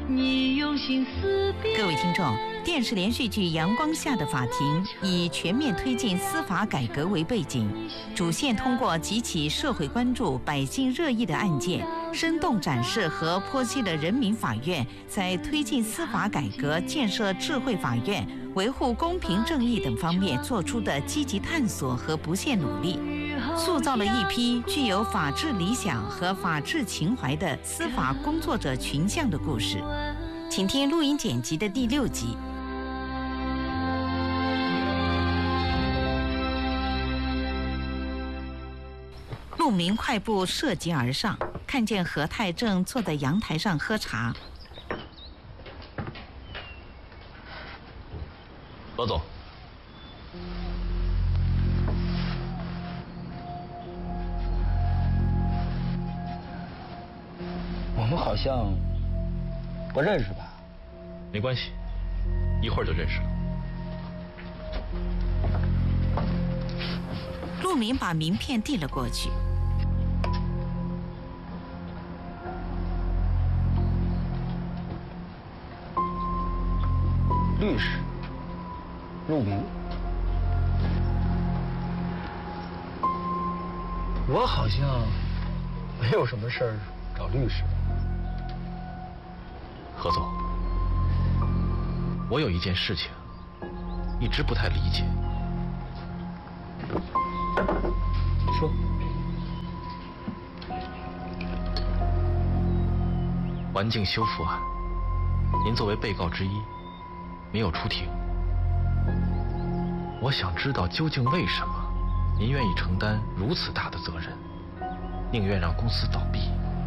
你用心思辨。 各位听众，电视连续剧《阳光下的法庭》以全面推进司法改革为背景，主线通过几起社会关注、百姓热议的案件，生动展示和剖析了人民法院在推进司法改革、建设智慧法院、维护公平正义等方面做出的积极探索和不懈努力，塑造了一批具有法治理想和法治情怀的司法工作者群像的故事。请听录音剪辑的第6集。陆明快步涉级而上，看见何太正坐在阳台上喝茶。 何总， 我们好像不认识吧？ 没关系，一会儿就认识了。 陆明把名片递了过去。 律师陆明，我好像没有什么事儿找律师。 何总，我有一件事情一直不太理解。 说。 环境修复案，您作为被告之一，没有出庭。我想知道究竟为什么您愿意承担如此大的责任，宁愿让公司倒闭。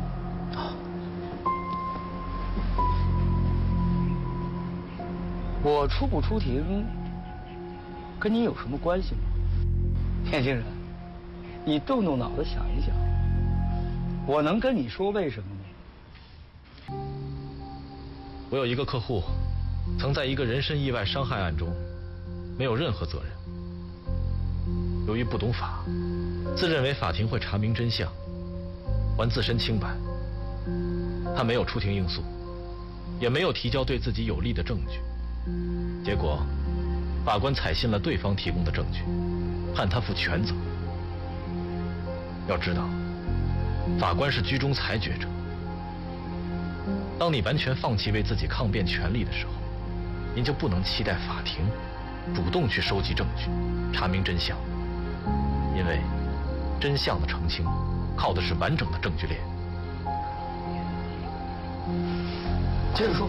我出不出庭跟你有什么关系吗？年轻人，你动动脑子想一想，我能跟你说为什么吗？ 我有一个客户曾在一个人身意外伤害案中没有任何责任，由于不懂法，自认为法庭会查明真相，还自身清白。他没有出庭应诉，也没有提交对自己有利的证据，结果法官采信了对方提供的证据，判他负全责。要知道，法官是居中裁决者，当你完全放弃为自己抗辩权利的时候，您就不能期待法庭主动去收集证据，查明真相，因为真相的澄清靠的是完整的证据链。 接着说。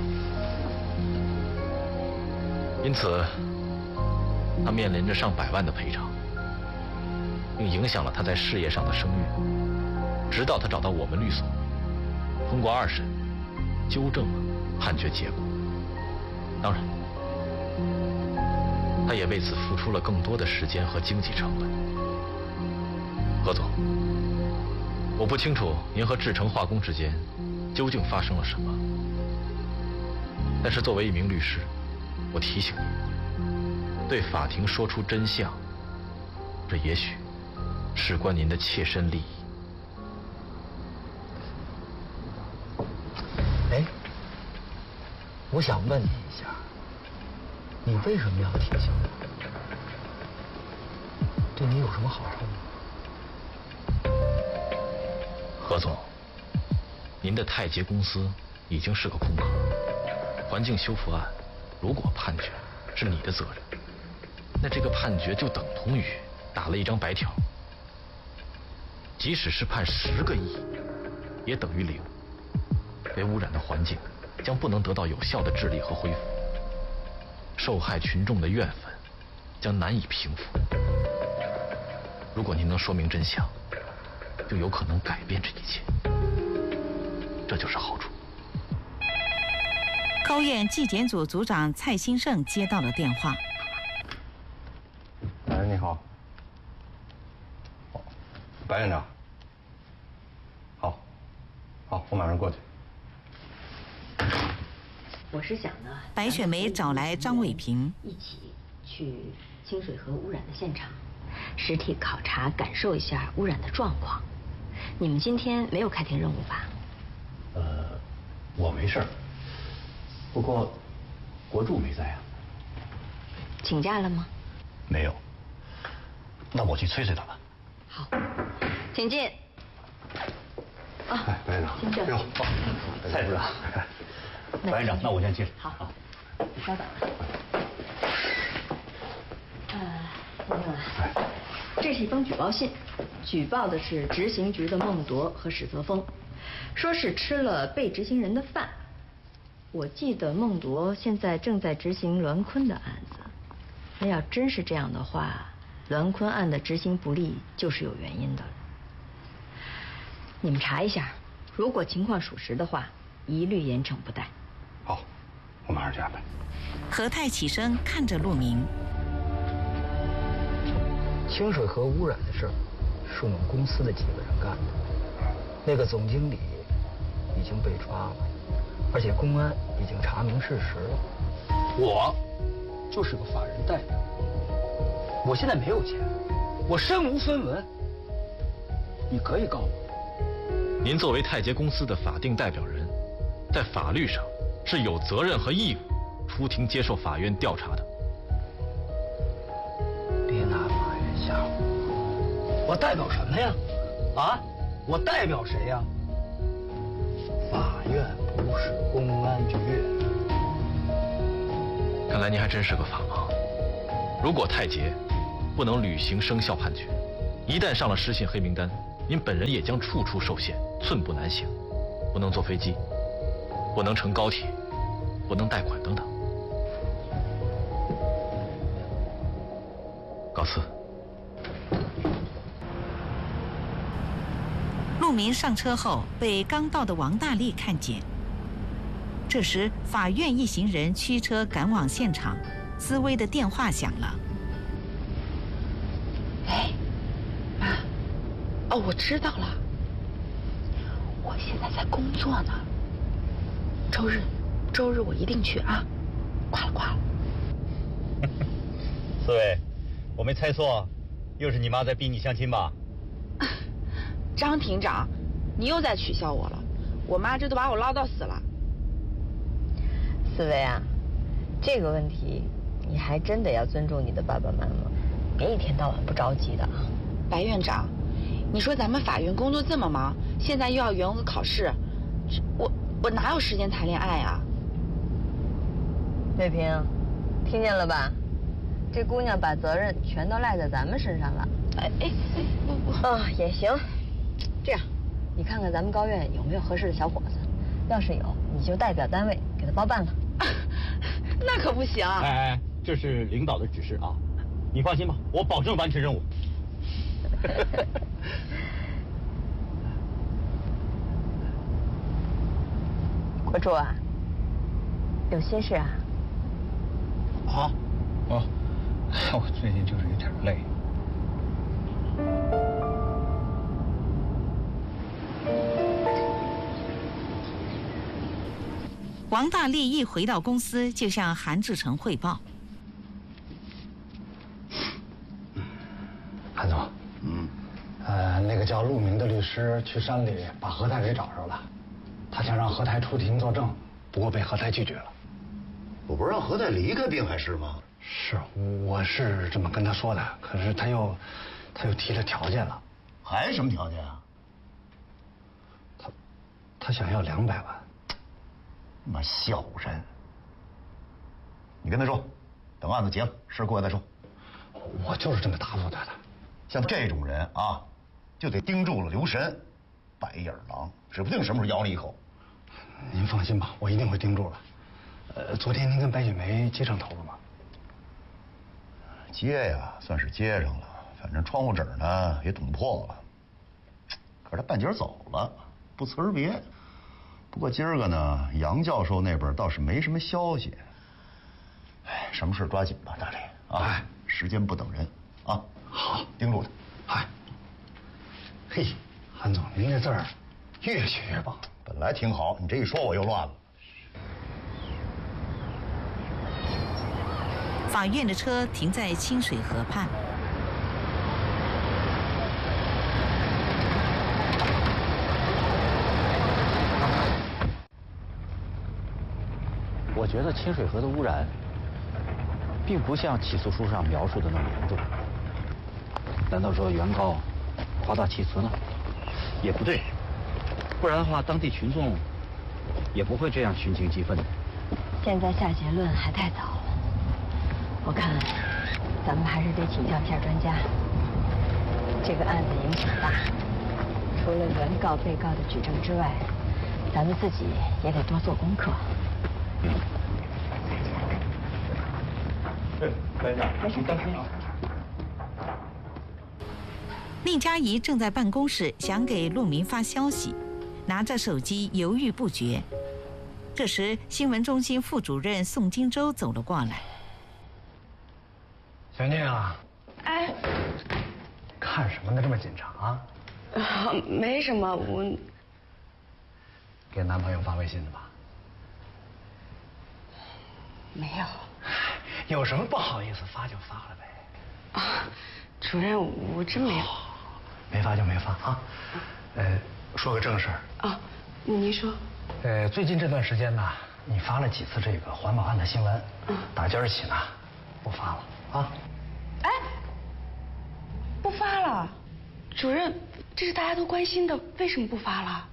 因此，他面临着上百万的赔偿，并影响了他在事业上的声誉，直到他找到我们律所，通过2审纠正了判决结果。当然，他也为此付出了更多的时间和经济成本。何总，我不清楚您和志成化工之间究竟发生了什么，但是作为一名律师，我提醒您，对法庭说出真相，这也许事关您的切身利益。 哎，我想问你一下，你为什么要提醒我？对你有什么好处吗？ 何总，您的泰捷公司已经是个空壳，环境修复案如果判决是你的责任，那这个判决就等同于打了一张白条。即使是判10个亿，也等于0。被污染的环境将不能得到有效的治理和恢复，受害群众的怨愤将难以平复。如果您能说明真相，就有可能改变这一切，这就是好处。 高院纪检组组长蔡兴盛接到了电话。 哎，你好。白院长。好，我马上过去。 我是想呢， 白雪梅找来张伟平， 一起去清水河污染的现场，实体考察，感受一下污染的状况。你们今天没有开庭任务吧？ 我没事儿， 不过，国柱没在啊。 请假了吗？ 没有。那我去催催他吧。 好，请进。啊， 哎，白院长， 先这样。 蔡部长，白院长，那我先去。 好，你稍等。先生啊，这是一封举报信，举报的是执行局的孟铎和史泽峰，说是吃了被执行人的饭。我记得孟铎现在正在执行栾坤的案子，那要真是这样的话，栾坤案的执行不力就是有原因的。你们查一下，如果情况属实的话，一律严惩不贷。 好，我马上去安排。 何太起身看着陆明。 清水河污染的事儿是我们公司的几个人干的，那个总经理已经被抓了，而且公安已经查明事实了。我就是个法人代表，我现在没有钱，我身无分文，你可以告我。 您作为太洁公司的法定代表人，在法律上是有责任和义务出庭接受法院调查的。 别拿法院吓我！我代表什么呀？啊？我代表谁呀？法院不是公安局。 看来您还真是个法盲。如果太洁不能履行生效判决，一旦上了失信黑名单，您本人也将处处受限，寸步难行，不能坐飞机，不能乘高铁，不能贷款等等。告辞。 陆明上车后被刚到的王大力看见。这时，法院一行人驱车赶往现场，思薇的电话响了。 哎，妈，哦，我知道了，我现在在工作呢。周日我一定去啊！挂了。 四位，我没猜错，又是你妈在逼你相亲吧？ 张庭长，你又在取笑我了，我妈这都把我唠叨死了。 思薇啊，这个问题你还真得要尊重你的爸爸妈妈，别一天到晚不着急的啊。 白院长，你说咱们法院工作这么忙，现在又要员额考试，我哪有时间谈恋爱啊？ 瑞平，听见了吧？这姑娘把责任全都赖在咱们身上了。也行。这样，你看看咱们高院有没有合适的小伙子，要是有，你就代表单位给他包办了。 那可不行。 哎，这是领导的指示啊，你放心吧，我保证完成任务。 国柱啊，有心事啊？ 我最近就是有点累。 王大力一回到公司，就向韩志成汇报。 韩总，那个叫陆明的律师去山里把何太给找着了，他想让何太出庭作证，不过被何太拒绝了。 我不是让何太离开滨海市吗？ 是，我是这么跟他说的，可是他又提了条件了。 还什么条件啊？ 他想要200万。 妈小人！你跟他说，等案子结了，事过再说。 我就是这么答复他的。 像这种人啊，就得盯住了留神，白眼狼，指不定什么时候咬你一口。 您放心吧，我一定会盯住了。昨天您跟白雪梅接上头了吗？ 接呀，算是接上了，反正窗户纸呢也捅破了。可是他半截走了，不辞而别。不过今儿个呢，杨教授那边倒是没什么消息。哎，什么事抓紧吧，大力啊！时间不等人啊！ 好， 盯住他。 嘿，韩总，您这字儿越写越棒。 本来挺好，你这一说我又乱了。 法院的车停在清水河畔。 我觉得清水河的污染，并不像起诉书上描述的那么严重。难道说原告夸大其词呢？也不对，不然的话，当地群众也不会这样群情激愤的。 现在下结论还太早了，我看咱们还是得请教一下专家。这个案子影响大，除了原告、被告的举证之外，咱们自己也得多做功课。 班长，你当心啊！ 宁佳怡正在办公室想给陆明发消息，拿着手机犹豫不决。这时，新闻中心副主任宋金洲走了过来。 小宁啊， 哎， 看什么呢？这么紧张啊？ 没什么，我给男朋友发微信的吧？ 没有。 有什么不好意思发就发了呗。 啊，主任，我真没有。 没发就没发啊。说个正事儿。 啊，您说。 最近这段时间呢，你发了几次这个环保案的新闻，打今儿起呢，不发了啊。 哎，不发了，主任，这是大家都关心的，为什么不发了？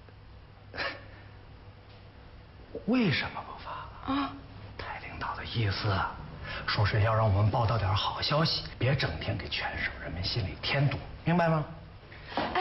为什么不发了？ 啊， 太领导的意思，说是要让我们报道点好消息，别整天给全省人民心里添堵，明白吗？ 哎，